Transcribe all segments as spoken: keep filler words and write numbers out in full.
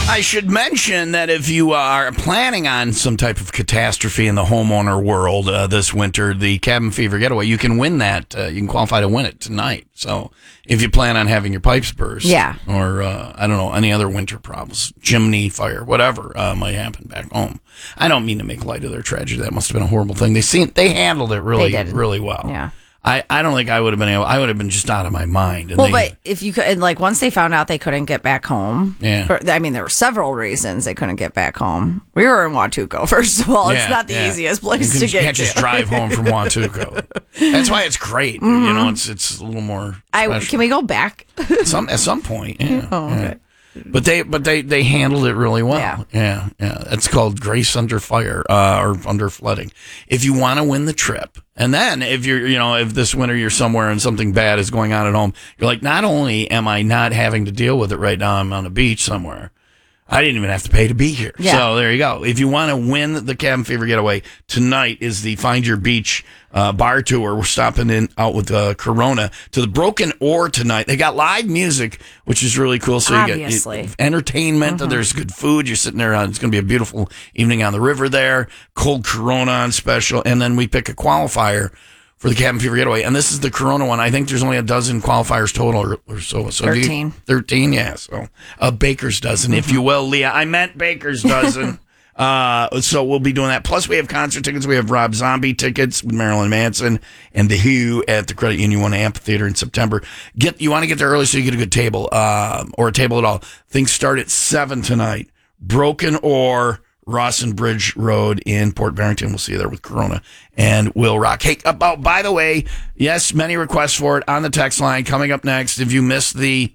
I should mention that if you are planning on some type of catastrophe in the homeowner world uh, this winter, the Cabin Fever Getaway, you can win that. Uh, you can qualify to win it tonight. So if you plan on having your pipes burst, yeah. or uh, I don't know, any other winter problems, chimney fire, whatever uh, might happen back home. I don't mean to make light of their tragedy. That must have been a horrible thing. They seen they handled it really, really well. Yeah. I, I don't think I would have been able. I would have been just out of my mind. And well, they, but if you could, and like once they found out they couldn't get back home, yeah. For, I mean, there were several reasons they couldn't get back home. We were in Watuco, first of all. Yeah, it's not the yeah. easiest place you to can, get can't to. just drive home from Watuco. That's why it's great. Mm-hmm. You know, it's it's a little more. I, can we go back? some at some point. Yeah, oh, okay. Yeah. But they, but they, they handled it really well. Yeah, yeah, yeah. It's called Grace Under Fire uh, or Under Flooding. If you want to win the trip, and then if you're, you know, if this winter you're somewhere and something bad is going on at home, you're like, not only am I not having to deal with it right now, I'm on a beach somewhere. I didn't even have to pay to be here. Yeah. So there you go. If you want to win the Cabin Fever Getaway, tonight is the Find Your Beach uh, bar tour. We're stopping in out with uh, Corona to the Broken Oar tonight. They got live music, which is really cool. So Obviously. you get entertainment. Mm-hmm. There's good food. You're sitting there. On, it's going to be a beautiful evening on the river there. Cold Corona on special. And then we pick a qualifier for the Cabin Fever Getaway. And this is the Corona one. I think there's only a dozen qualifiers total or, or so. so thirteen. You, thirteen, yeah. So a baker's dozen, if you will, Leah. I meant baker's dozen. uh, so we'll be doing that. Plus, we have concert tickets. We have Rob Zombie tickets with Marilyn Manson and The Who at the Credit Union One Amphitheater in September. Get You want to get there early so you get a good table uh, or a table at all. Things start at seven tonight. Broken Oar, Rawson Bridge Road in Port Barrington. We'll see you there with Corona and Will Rock. Hey, about, by the way, yes, many requests for it on the text line. Coming up next, if you missed the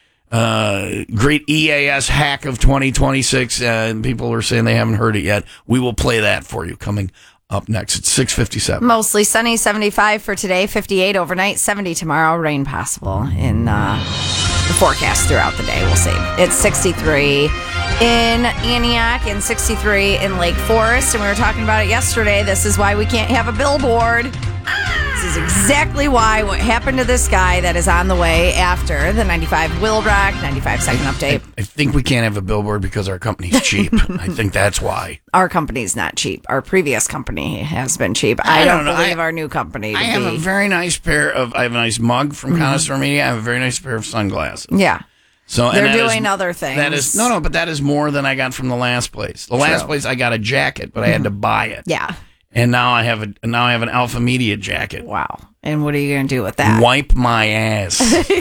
uh, great E A S hack of twenty twenty-six, uh, and people are saying they haven't heard it yet, we will play that for you coming up next. It's six fifty-seven. Mostly sunny, seventy-five for today, fifty-eight overnight, seventy tomorrow, rain possible in uh, the forecast throughout the day. We'll see. It's sixty-three in Antioch and sixty-three in Lake Forest, and we were talking about it yesterday. This is why we can't have a billboard. This is exactly why what happened to this guy that is on the way after the ninety-five Will Rock, ninety-five second update. I, I think we can't have a billboard because our company's cheap. I think that's why. Our company's not cheap. Our previous company has been cheap. I, I don't, don't believe I, our new company to I have be. a very nice pair of, I have a nice mug from mm-hmm. Connoisseur Media. I have a very nice pair of sunglasses. Yeah. So they're and doing is, other things. That is no, no, but that is more than I got from the last place. The True. last place I got a jacket, but I had to buy it. Yeah. And now I have a now I have an Alpha Media jacket. Wow. And what are you going to do with that? Wipe my ass.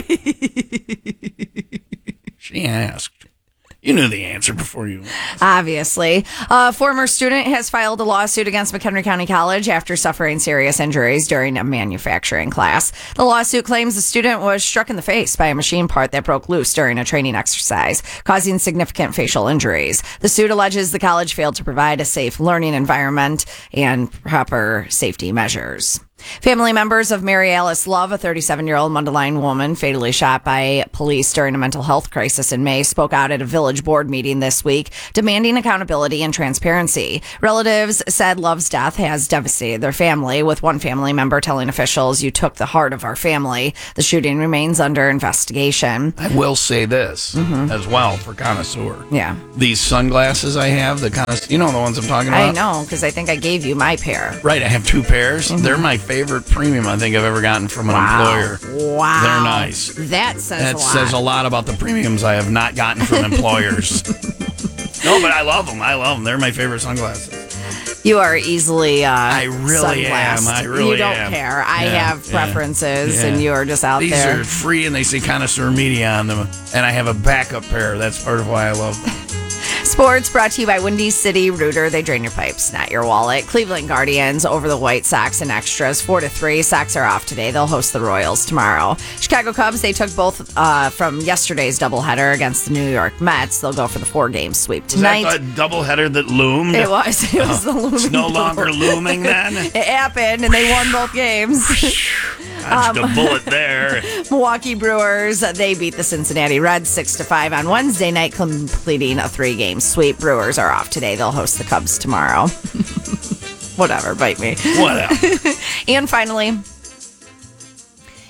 She asked. You knew the answer before you asked. Obviously. A former student has filed a lawsuit against McHenry County College after suffering serious injuries during a manufacturing class. The lawsuit claims the student was struck in the face by a machine part that broke loose during a training exercise, causing significant facial injuries. The suit alleges the college failed to provide a safe learning environment and proper safety measures. Family members of Mary Alice Love, a thirty-seven-year-old Mundelein woman fatally shot by police during a mental health crisis in May, spoke out at a village board meeting this week, demanding accountability and transparency. Relatives said Love's death has devastated their family, with one family member telling officials, "You took the heart of our family." The shooting remains under investigation. I will say this mm-hmm. as well for connoisseur. Yeah. These sunglasses I have, the connoisseur, you know the ones I'm talking about? I know, because I think I gave you my pair. Right, I have two pairs. Mm-hmm. They're my favorite premium I think I've ever gotten from an wow. employer. Wow. They're nice. That says that a lot. says a lot about the premiums I have not gotten from employers. No, but I love them. I love them. They're my favorite sunglasses. You are easily uh I really am. I really You don't am. care. I yeah, have preferences yeah, yeah. and you are just out These there. These are free and they say Connoisseur Media on them. And I have a backup pair. That's part of why I love them. Sports brought to you by Windy City Rooter. They drain your pipes, not your wallet. Cleveland Guardians over the White Sox in extras, four to three. Sox are off today. They'll host the Royals tomorrow. Chicago Cubs, they took both uh, from yesterday's doubleheader against the New York Mets. They'll go for the four-game sweep tonight. Was that the doubleheader that loomed? It was. It was oh, the looming. It's no longer double. looming then? It happened, and they won both games. Dodged um, a bullet there. Milwaukee Brewers, they beat the Cincinnati Reds six to five on Wednesday night, completing a three-game sweep. Brewers are off today. They'll host the Cubs tomorrow. Whatever, bite me. Whatever. And finally,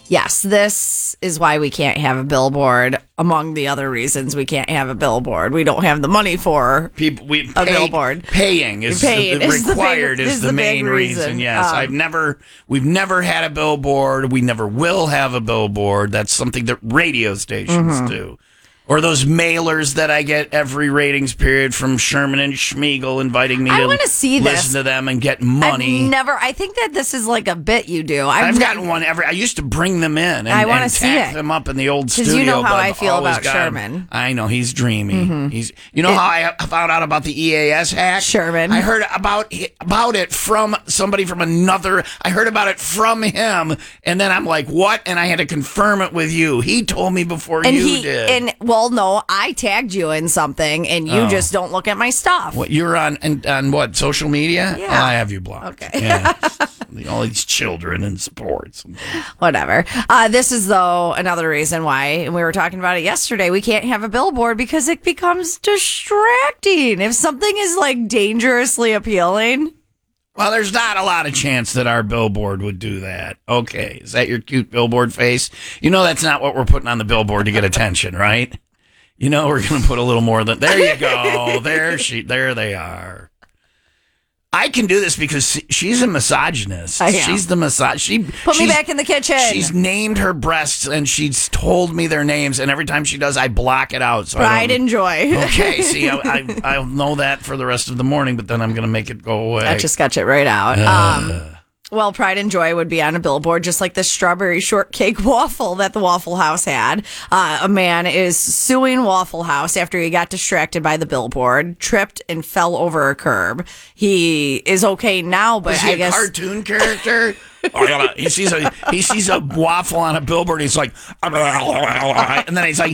Yes, this is why we can't have a billboard. Among the other reasons we can't have a billboard, we don't have the money for people. We a pay, billboard. Paying is Paying the, is the required big- is, is the, the main big reason. reason. Yes, Um, I've never. We've never had a billboard. We never will have a billboard. That's something that radio stations Mm-hmm. do. Or those mailers that I get every ratings period from Sherman and Schmiegel inviting me I to wanna see this. listen to them and get money. I've never. I think that this is like a bit you do. I've, I've ne- gotten one every. I used to bring them in and, I wanna and see tack it. them up in the old 'Cause studio. you know how but I I've feel always about got- Sherman. I know he's dreamy. He's. You know It- how I found out about the E A S hack? Sherman. I heard about about it from somebody from another. I heard about it from him, and then I'm like, what? And I had to confirm it with you. He told me before and you he did. and well, no, I tagged you in something, and you just don't look at my stuff. What you're on and on what social media? Yeah. Oh, I have you blocked. Okay. Yeah. All these children and sports. Whatever. Uh, this is though another reason why, and we were talking about it yesterday. We can't have a billboard because it becomes distracting. If something is like dangerously appealing. Well, there's not a lot of chance that our billboard would do that. Okay, is that your cute billboard face? You know that's not what we're putting on the billboard to get attention, right? You know we're going to put a little more than. There you go. There she. There they are. I can do this because she's a misogynist. I am. She's the misog. She Put me she's- back in the kitchen. She's named her breasts and she's told me their names, and every time she does, I block it out. So I Pride don't, and joy. Okay, see, I, I I'll know that for the rest of the morning, but then I'm going to make it go away. That just got you right out. Um, well, Pride and Joy would be on a billboard, just like the strawberry shortcake waffle that the Waffle House had. Uh, a man is suing Waffle House after he got distracted by the billboard, tripped, and fell over a curb. He is okay now, but Is he I a guess cartoon character? Oh, he sees a he sees a waffle on a billboard. He's like, and then he's like,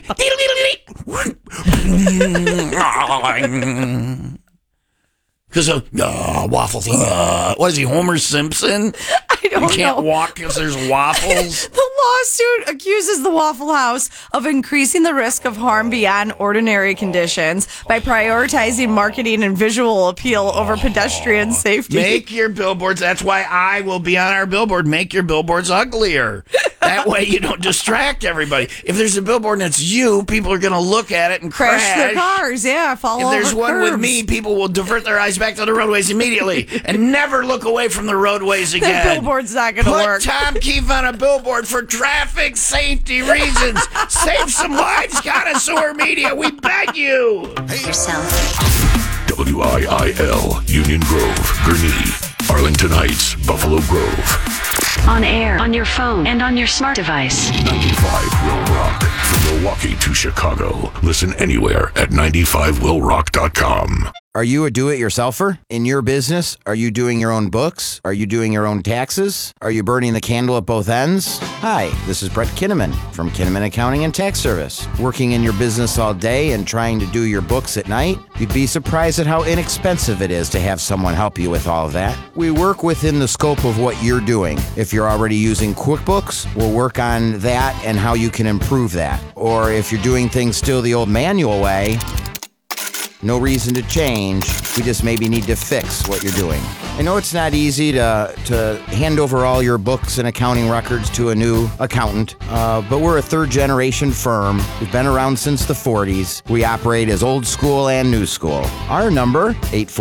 because of uh, waffles. Uh, what is he, Homer Simpson? I don't You can't know. walk because there's waffles. The lawsuit accuses the Waffle House of increasing the risk of harm beyond ordinary conditions by prioritizing marketing and visual appeal over pedestrian safety. Make your billboards. That's why I will be on our billboard. Make your billboards uglier. That way you don't distract everybody. If there's a billboard and it's you, people are going to look at it and Crash crash. their cars, yeah, fall If over there's one with curbs. me, people will divert their eyes back to the roadways immediately and never look away from the roadways The again. billboard's not going to Put work. Tom Keefe on a billboard for traffic safety reasons. Save some lives, Connoisseur Media. We beg you. W I I L, Union Grove, Gurnee, Arlington Heights, Buffalo Grove. On air, on your phone, and on your smart device. ninety-five Will Rock. From Milwaukee to Chicago. Listen anywhere at ninety-five will rock dot com. Are you a do-it-yourselfer? In your business, are you doing your own books? Are you doing your own taxes? Are you burning the candle at both ends? Hi, this is Brett Kinnaman from Kinnaman Accounting and Tax Service. Working in your business all day and trying to do your books at night? You'd be surprised at how inexpensive it is to have someone help you with all of that. We work within the scope of what you're doing. If you're already using QuickBooks, we'll work on that and how you can improve that. Or if you're doing things still the old manual way, no reason to change. We just maybe need to fix what you're doing. I know it's not easy to to hand over all your books and accounting records to a new accountant, uh, but we're a third generation firm. We've been around since the forties. We operate as old school and new school. Our number, eight four